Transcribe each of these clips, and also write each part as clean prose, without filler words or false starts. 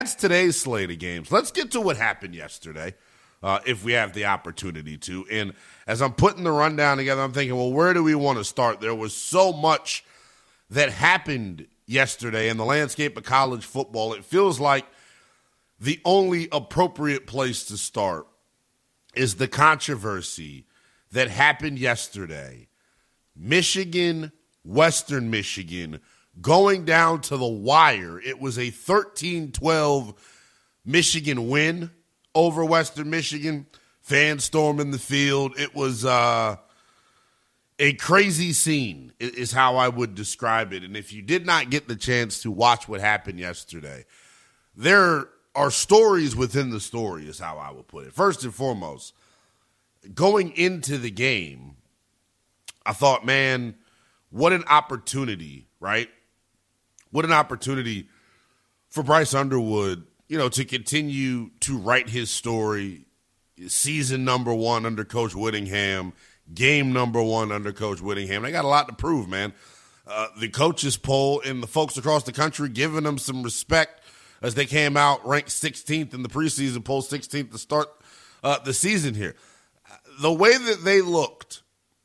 That's today's slate of games. Let's get to what happened yesterday, if we have the opportunity to. And as I'm putting the rundown together, I'm thinking, well, where do we want to start? There was so much that happened yesterday in the landscape of college football. It feels like the only appropriate place to start is the controversy that happened yesterday. Michigan, Western Michigan, going down to the wire. It was a 13-12 Michigan win over Western Michigan. Fans storming the field. It was a crazy scene is how I would describe it. And if you did not get the chance to watch what happened yesterday, there are stories within the story is how I would put it. First and foremost, going into the game, I thought, man, what an opportunity, right? What an opportunity for Bryce Underwood, to continue to write his story. Season number 1 under Coach Whittingham, game number 1 under Coach Whittingham. They got a lot to prove, man. The coaches poll and the folks across the country giving them some respect as they came out ranked 16th in the preseason poll, 16th to start the season here. The way that they looked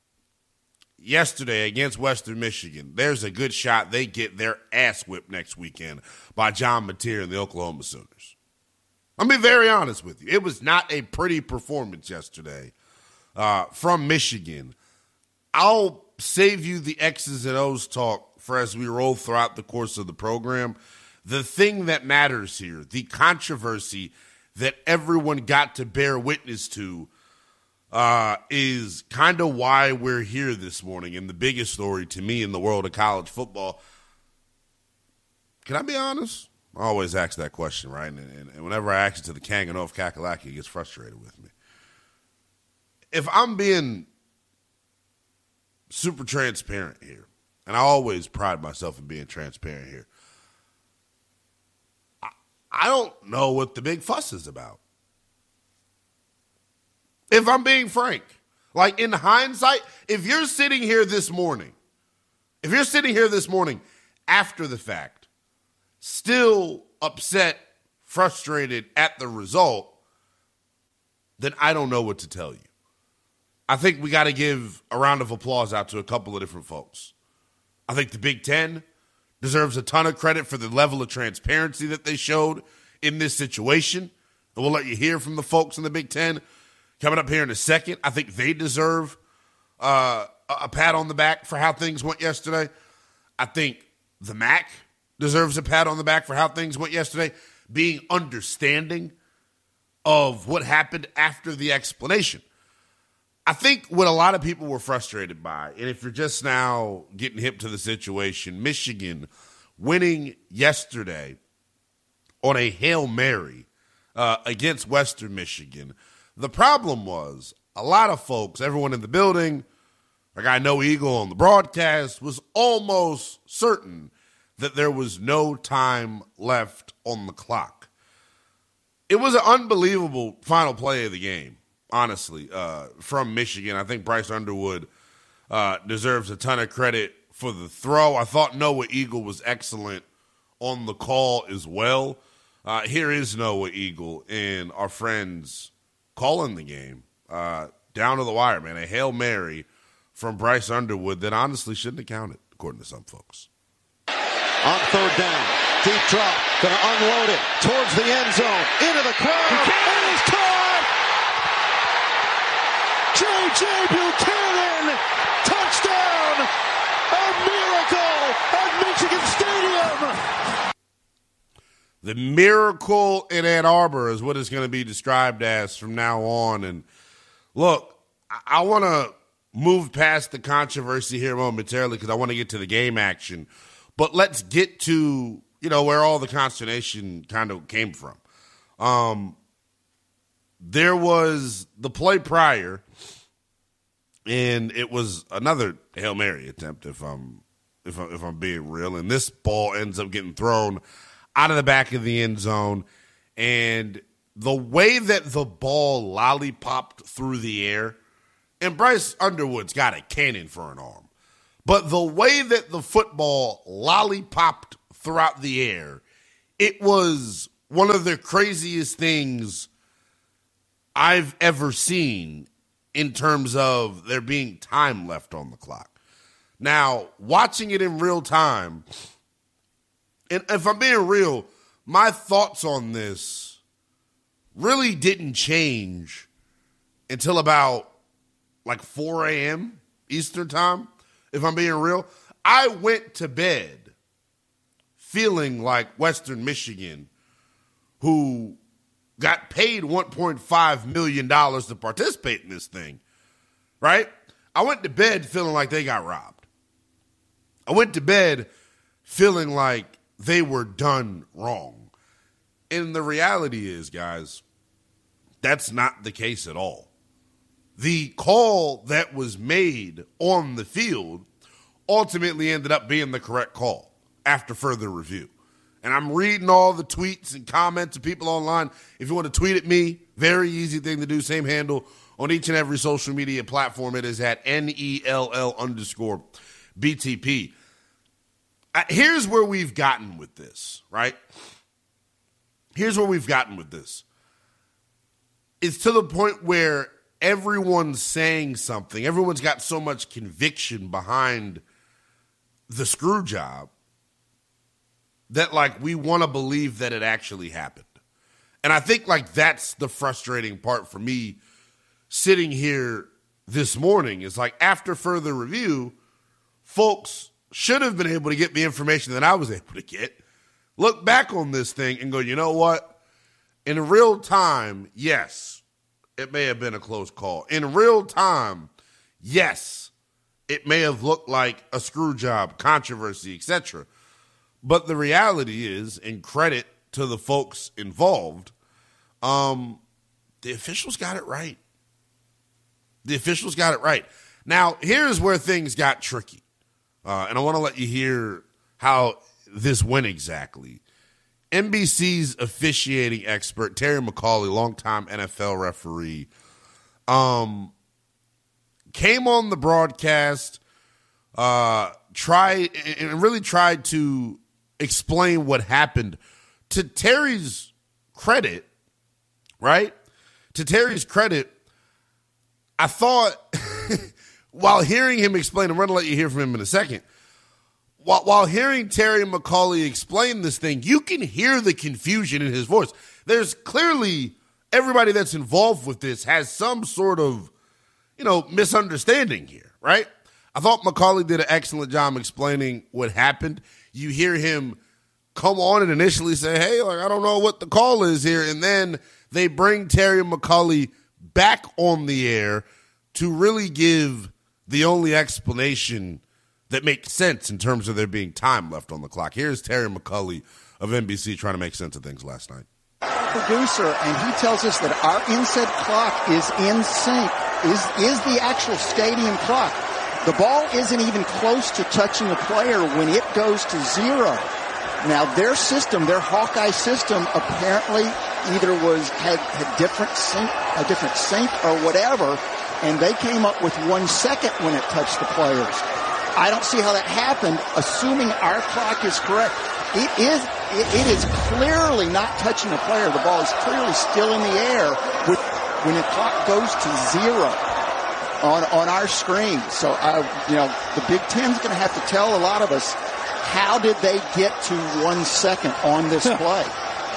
yesterday against Western Michigan, there's a good shot they get their ass whipped next weekend by John Mateer and the Oklahoma Sooners. I'll be very honest with you. It was not a pretty performance yesterday from Michigan. I'll save you the X's and O's talk for as we roll throughout the course of the program. The thing that matters here, the controversy that everyone got to bear witness to, is kind of why we're here this morning. And the biggest story to me in the world of college football. Can I be honest? I always ask that question, right? And whenever I ask it to the Kanganov Kakalaki, he gets frustrated with me. If I'm being super transparent here, and I always pride myself in being transparent here, I don't know what the big fuss is about. If I'm being frank, like in hindsight, if you're sitting here this morning after the fact, still upset, frustrated at the result, then I don't know what to tell you. I think we got to give a round of applause out to a couple of different folks. I think the Big Ten deserves a ton of credit for the level of transparency that they showed in this situation. And we'll let you hear from the folks in the Big Ten coming up here in a second. I think they deserve a pat on the back for how things went yesterday. I think the MAC deserves a pat on the back for how things went yesterday, being understanding of what happened after the explanation. I think what a lot of people were frustrated by, and if you're just now getting hip to the situation, Michigan winning yesterday on a Hail Mary against Western Michigan. The problem was a lot of folks, everyone in the building, like I know Eagle on the broadcast, was almost certain that there was no time left on the clock. It was an unbelievable final play of the game. Honestly, from Michigan. I think Bryce Underwood deserves a ton of credit for the throw. I thought Noah Eagle was excellent on the call as well. Here is Noah Eagle and our friends calling the game down to the wire, man. A Hail Mary from Bryce Underwood that honestly shouldn't have counted, according to some folks. On third down, deep drop, going to unload it towards the end zone, into the crowd, and he's caught! J.J. Buchanan, touchdown, a miracle at Michigan Stadium. The miracle in Ann Arbor is what it's going to be described as from now on. And look, I want to move past the controversy here momentarily because I want to get to the game action. But let's get to, where all the consternation kind of came from. There was the play prior, and it was another Hail Mary attempt, if I'm being real. And this ball ends up getting thrown out of the back of the end zone. And the way that the ball lollipopped through the air, and Bryce Underwood's got a cannon for an arm, but the way that the football lollipopped throughout the air, it was one of the craziest things I've ever seen in terms of there being time left on the clock. Now, watching it in real time, and if I'm being real, my thoughts on this really didn't change until about like 4 a.m. Eastern time, if I'm being real. I went to bed feeling like Western Michigan, who got paid $1.5 million to participate in this thing, right? I went to bed feeling like they got robbed. I went to bed feeling like they were done wrong. And the reality is, guys, that's not the case at all. The call that was made on the field ultimately ended up being the correct call after further review. And I'm reading all the tweets and comments of people online. If you want to tweet at me, very easy thing to do. Same handle on each and every social media platform. It is at NELL_BTP. Here's where we've gotten with this, right? Here's where we've gotten with this. It's to the point where everyone's saying something. Everyone's got so much conviction behind the screw job that, like, we want to believe that it actually happened. And I think, like, that's the frustrating part for me sitting here this morning is, like, after further review, folks should have been able to get the information that I was able to get, look back on this thing and go, you know what? In real time, yes, it may have been a close call. In real time, yes, it may have looked like a screw job, controversy, etc. But the reality is, and credit to the folks involved, the officials got it right. The officials got it right. Now, here's where things got tricky. And I want to let you hear how this went exactly. NBC's officiating expert, Terry McAulay, longtime NFL referee, came on the broadcast, tried to explain what happened. To Terry's credit, right? To Terry's credit, I thought, while hearing him explain, I'm going to let you hear from him in a second. While hearing Terry McAulay explain this thing, you can hear the confusion in his voice. There's clearly everybody that's involved with this has some sort of, misunderstanding here, right? I thought McAulay did an excellent job explaining what happened. You hear him come on and initially say, hey, I don't know what the call is here. And then they bring Terry McAulay back on the air to really give the only explanation that makes sense in terms of there being time left on the clock. Here's Terry McAulay of NBC trying to make sense of things last night. Producer, and he tells us that our inset clock is in sync, is the actual stadium clock. The ball isn't even close to touching a player when it goes to zero. Now, their system, their Hawkeye system, apparently either had a different sync or whatever, and they came up with 1 second when it touched the players. I don't see how that happened, assuming our clock is correct. It is clearly not touching the player. The ball is clearly still in the air when the clock goes to zero on our screen. So, the Big Ten's going to have to tell a lot of us, how did they get to 1 second on this play?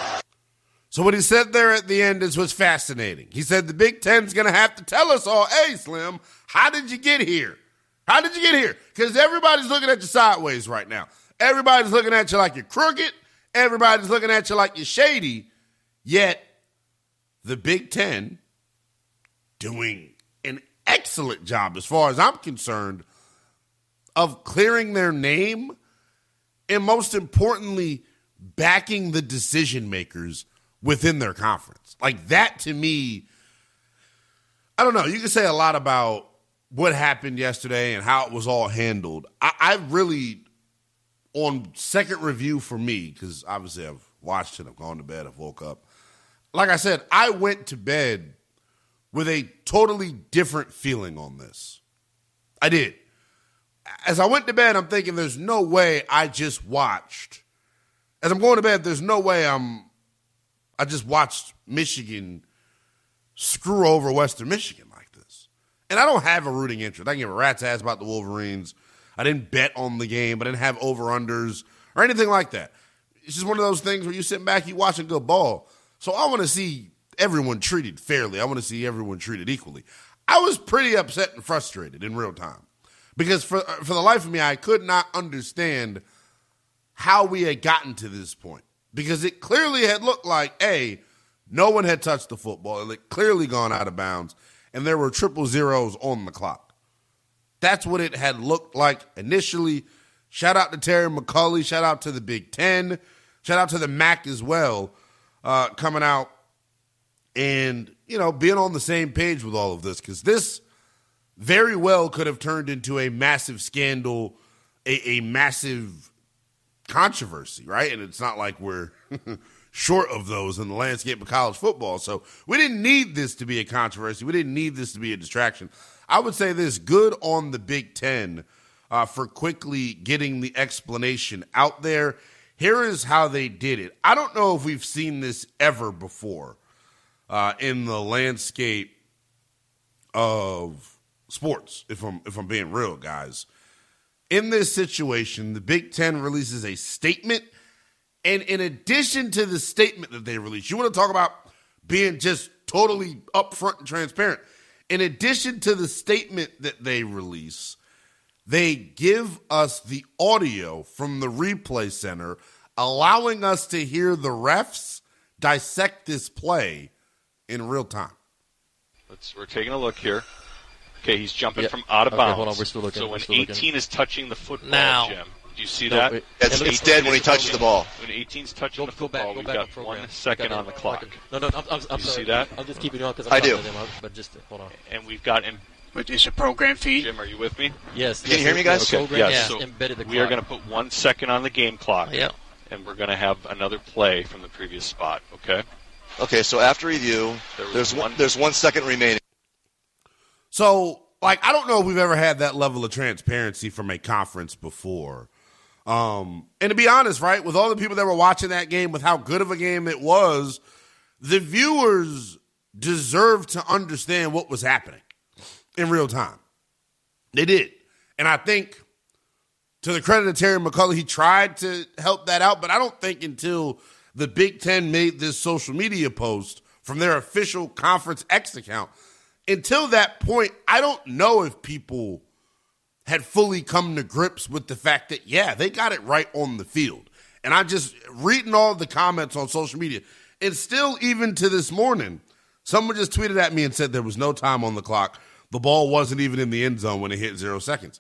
So what he said there at the end was fascinating. He said the Big Ten's going to have to tell us all, hey, Slim, how did you get here? How did you get here? Because everybody's looking at you sideways right now. Everybody's looking at you like you're crooked. Everybody's looking at you like you're shady. Yet, the Big Ten doing an excellent job, as far as I'm concerned, of clearing their name and, most importantly, backing the decision makers within their conference. Like, that to me, I don't know. You can say a lot about what happened yesterday and how it was all handled. I really, on second review for me, because obviously I've watched it, I've gone to bed, I've woke up. Like I said, I went to bed with a totally different feeling on this. I did. As I went to bed, I'm thinking there's no way I just watched. As I'm going to bed, there's no way I'm I just watched Michigan screw over Western Michigan like this. And I don't have a rooting interest. I can give a rat's ass about the Wolverines. I didn't bet on the game. I didn't have over-unders or anything like that. It's just one of those things where you sit back, you watch a good ball. So I want to see everyone treated fairly. I want to see everyone treated equally. I was pretty upset and frustrated in real time because for the life of me, I could not understand how we had gotten to this point because it clearly had looked like, A, no one had touched the football. It had clearly gone out of bounds, and there were 000s on the clock. That's what it had looked like initially. Shout out to Terry McCulley. Shout out to the Big Ten. Shout out to the MAC as well, coming out and, being on the same page with all of this, because this very well could have turned into a massive scandal, a massive controversy, right? And it's not like we're short of those in the landscape of college football. So we didn't need this to be a controversy. We didn't need this to be a distraction. I would say this, good on the Big Ten for quickly getting the explanation out there. Here is how they did it. I don't know if we've seen this ever before in the landscape of sports, if I'm being real, guys. In this situation, the Big Ten releases a statement, and in addition to the statement that they release, you want to talk about being just totally upfront and transparent. In addition to the statement that they release, they give us the audio from the replay center, allowing us to hear the refs dissect this play in real time. We're taking a look here. Okay, he's jumping from out of bounds. Hold on, we're still looking. So when 18 is touching the football, now, Jim, do you see that? It's dead when he touches the ball. When 18's touching the football, we've got 1 second on the clock. No, I'm sorry. See that? I'll just keep it on because I do. But just hold on. And we've got But is a program feed? Jim, are you with me? Yes. Can you hear me, guys? Okay. Yes. So Embedded the clock. we are going to put 1 second on the game clock. Yeah. And we're going to have another play from the previous spot. Okay. Okay. So after review, there's 1 second remaining. So, I don't know if we've ever had that level of transparency from a conference before. And to be honest, right, with all the people that were watching that game, with how good of a game it was, the viewers deserve to understand what was happening in real time. They did. And I think, to the credit of Terry McCulley, he tried to help that out, but I don't think until the Big Ten made this social media post from their official Conference X account, until that point, I don't know if people had fully come to grips with the fact that, yeah, they got it right on the field. And I'm just reading all the comments on social media. And still, even to this morning, someone just tweeted at me and said there was no time on the clock. The ball wasn't even in the end zone when it hit 0 seconds.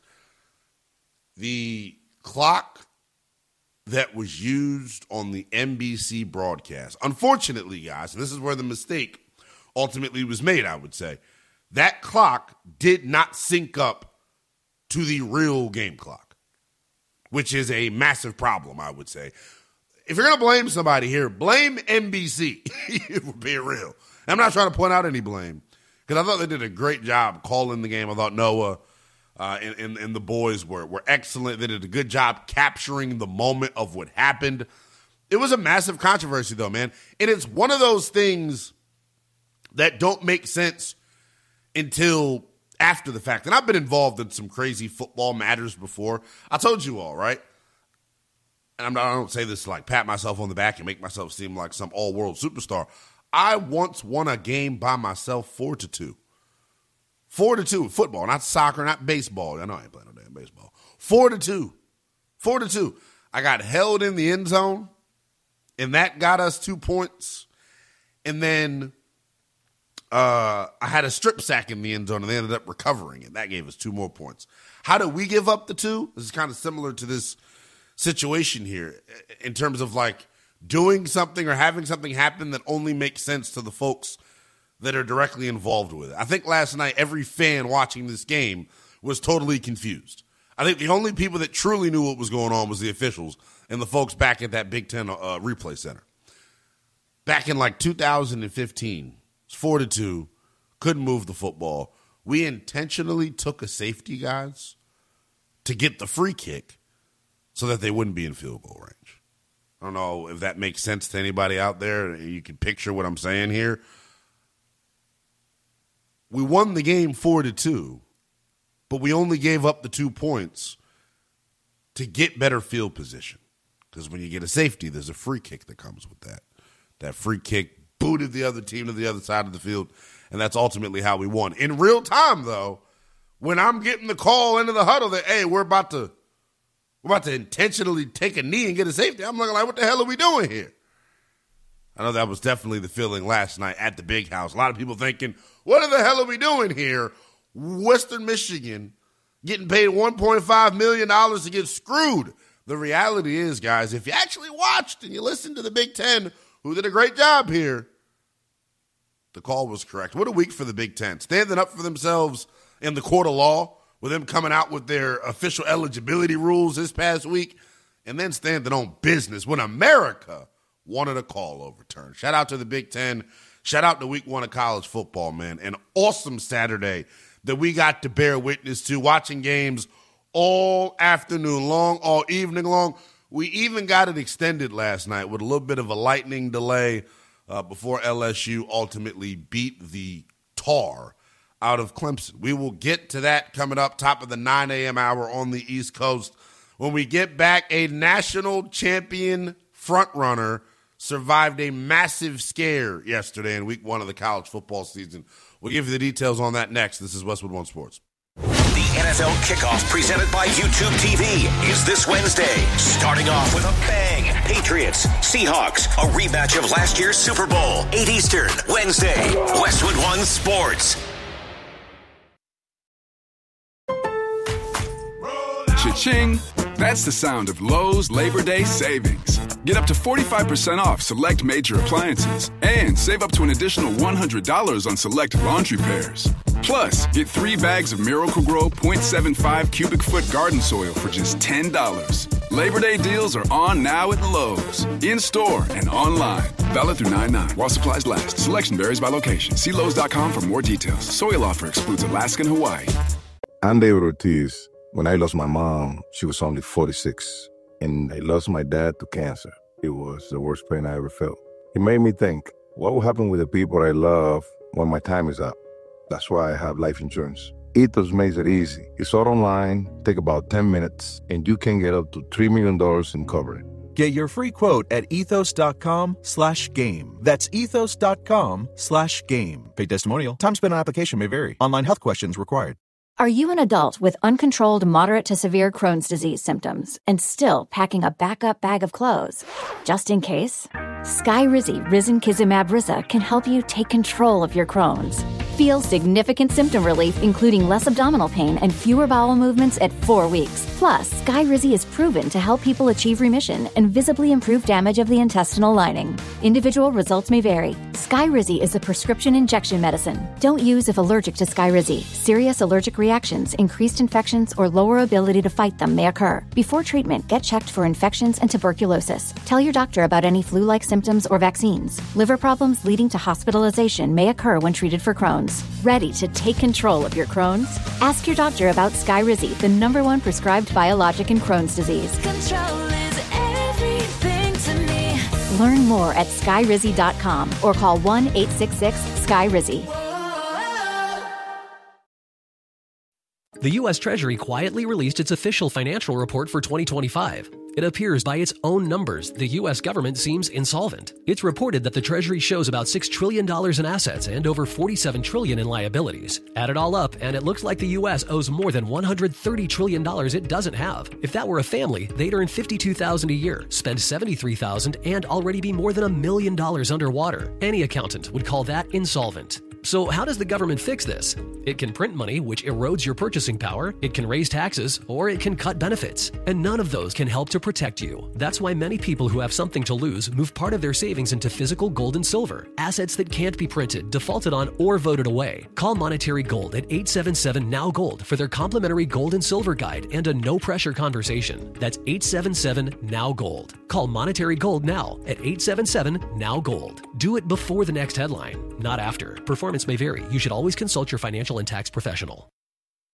The clock that was used on the NBC broadcast, unfortunately, guys, and this is where the mistake ultimately was made, I would say, that clock did not sync up to the real game clock, which is a massive problem, I would say. If you're going to blame somebody here, blame NBC, if we're being real. I'm not trying to point out any blame, because I thought they did a great job calling the game. I thought Noah and the boys were excellent. They did a good job capturing the moment of what happened. It was a massive controversy, though, man. And it's one of those things that don't make sense until after the fact. And I've been involved in some crazy football matters before. I told you all, right? And I don't say this to pat myself on the back and make myself seem like some all-world superstar. I once won a game by myself 4-2. 4-2 in football, not soccer, not baseball. I know I ain't playing no damn baseball. 4-2. 4-2. I got held in the end zone, and that got us 2 points. And then I had a strip sack in the end zone, and they ended up recovering it. That gave us 2 more points. How did we give up the 2? This is kind of similar to this situation here in terms of doing something or having something happen that only makes sense to the folks that are directly involved with it. I think last night every fan watching this game was totally confused. I think the only people that truly knew what was going on was the officials and the folks back at that Big Ten replay center. Back in 2015, it's 4-2, couldn't move the football. We intentionally took a safety, guys, to get the free kick so that they wouldn't be in field goal range. I don't know if that makes sense to anybody out there. You can picture what I'm saying here. We won the game 4-2, but we only gave up the 2 points to get better field position. Because when you get a safety, there's a free kick that comes with that. That free kick booted the other team to the other side of the field, and that's ultimately how we won. In real time, though, when I'm getting the call into the huddle that, hey, we're about to intentionally take a knee and get a safety, I'm looking like, what the hell are we doing here? I know that was definitely the feeling last night at the Big House. A lot of people thinking, what the hell are we doing here? Western Michigan getting paid $1.5 million to get screwed. The reality is, guys, if you actually watched and you listened to the Big Ten, who did a great job here, the call was correct. What a week for the Big Ten. Standing up for themselves in the court of law, with them coming out with their official eligibility rules this past week, and then standing on business when America wanted a call overturned. Shout out to the Big Ten. Shout out to week 1 of college football, man. An awesome Saturday that we got to bear witness to, watching games all afternoon long, all evening long. We even got it extended last night with a little bit of a lightning delay before LSU ultimately beat the tar out of Clemson. We will get to that coming up top of the 9 a.m. hour on the East Coast. When we get back, a national champion frontrunner survived a massive scare yesterday in week 1 of the college football season. We'll give you the details on that next. This is Westwood One Sports. The NFL kickoff presented by YouTube TV is this Wednesday. Starting off with a bang. Patriots, Seahawks, a rematch of last year's Super Bowl. 8 Eastern, Wednesday. Westwood One Sports. Cha-ching. That's the sound of Lowe's Labor Day savings. Get up to 45% off select major appliances and save up to an additional $100 on select laundry pairs. Plus, get 3 bags of Miracle-Gro 0.75 cubic foot garden soil for just $10. Labor Day deals are on now at Lowe's. In-store and online. Valid through 9/9 while supplies last. Selection varies by location. See Lowe's.com for more details. Soil offer excludes Alaska and Hawaii. I'm David Ortiz. When I lost my mom, she was only 46, and I lost my dad to cancer. It was the worst pain I ever felt. It made me think, what will happen with the people I love when my time is up? That's why I have life insurance. Ethos makes it easy. It's all online, take about 10 minutes, and you can get up to $3 million in coverage. Get your free quote at ethos.com/game. That's ethos.com/game. Paid testimonial. Time spent on application may vary. Online health questions required. Are you an adult with uncontrolled moderate to severe Crohn's disease symptoms and still packing a backup bag of clothes? Just in case, Skyrizi Risankizumab Rizza can help you take control of your Crohn's. Feel significant symptom relief, including less abdominal pain and fewer bowel movements at 4 weeks. Plus, Skyrizi is proven to help people achieve remission and visibly improve damage of the intestinal lining. Individual results may vary. Skyrizi is a prescription injection medicine. Don't use if allergic to Skyrizi. Serious allergic reactions, increased infections, or lower ability to fight them may occur. Before treatment, get checked for infections and tuberculosis. Tell your doctor about any flu-like symptoms or vaccines. Liver problems leading to hospitalization may occur when treated for Crohn's. Ready to take control of your Crohn's? Ask your doctor about Skyrizi, the #1 prescribed biologic in Crohn's disease. Control is everything to me. Learn more at skyrizi.com or call 1-866-SKYRIZI. The U.S. Treasury quietly released its official financial report for 2025. It appears by its own numbers, the U.S. government seems insolvent. It's reported that the Treasury shows about $6 trillion in assets and over $47 trillion in liabilities. Add it all up, and it looks like the U.S. owes more than $130 trillion it doesn't have. If that were a family, they'd earn $52,000 a year, spend $73,000, and already be more than $1 million underwater. Any accountant would call that insolvent. So how does the government fix this? It can print money, which erodes your purchasing power, it can raise taxes, or it can cut benefits. And none of those can help to protect you. That's why many people who have something to lose move part of their savings into physical gold and silver, assets that can't be printed, defaulted on, or voted away. Call Monetary Gold at 877-NOW-GOLD for their complimentary gold and silver guide and a no-pressure conversation. That's 877-NOW-GOLD. Call Monetary Gold now at 877-NOW-GOLD. Do it before the next headline, not after. Performance may vary. You should always consult your financial and tax professional.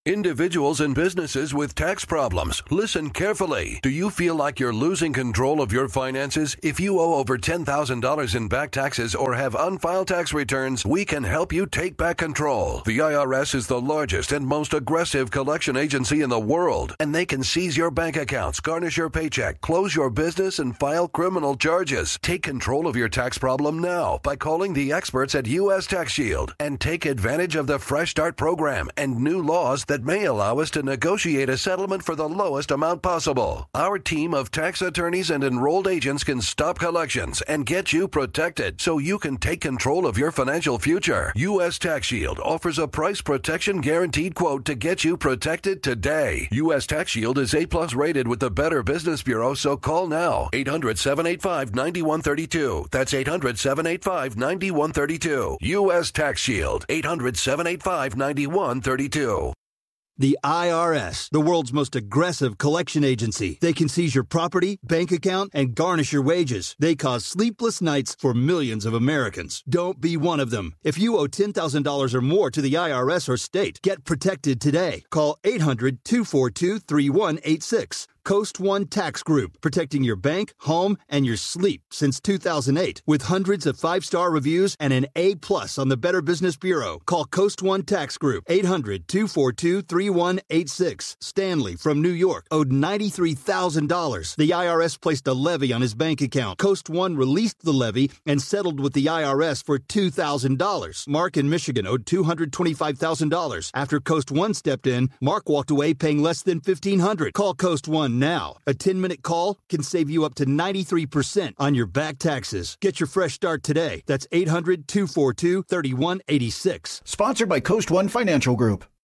Individuals and businesses with tax problems, listen carefully. Do you feel like you're losing control of your finances? If you owe over $10,000 in back taxes or have unfiled tax returns, we can help you take back control. The IRS is the largest and most aggressive collection agency in the world, and they can seize your bank accounts, garnish your paycheck, close your business, and file criminal charges. Take control of your tax problem now by calling the experts at U.S. Tax Shield and take advantage of the Fresh Start program and new laws that may allow us to negotiate a settlement for the lowest amount possible. Our team of tax attorneys and enrolled agents can stop collections and get you protected so you can take control of your financial future. U.S. Tax Shield offers a price protection guaranteed quote to get you protected today. U.S. Tax Shield is A+ rated with the Better Business Bureau, so call now. 800-785-9132. That's 800-785-9132. U.S. Tax Shield. 800-785-9132. The IRS, the world's most aggressive collection agency. They can seize your property, bank account, and garnish your wages. They cause sleepless nights for millions of Americans. Don't be one of them. If you owe $10,000 or more to the IRS or state, get protected today. Call 800-242-3186. Coast One Tax Group, protecting your bank, home, and your sleep since 2008. With hundreds of 5-star reviews and an A+ on the Better Business Bureau. Call Coast One Tax Group, 800-242-3186. Stanley from New York owed $93,000. The IRS placed a levy on his bank account. Coast One released the levy and settled with the IRS for $2,000. Mark in Michigan owed $225,000. After Coast One stepped in, Mark walked away paying less than $1,500. Call Coast One now. A 10-minute call can save you up to 93% on your back taxes. Get your fresh start today. That's 800-242-3186. Sponsored by Coast One Financial Group.